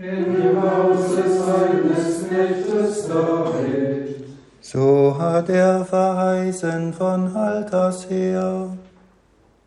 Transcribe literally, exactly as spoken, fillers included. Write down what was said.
in dem Hause seines Knechtes David. So hat er verheißen von alters her.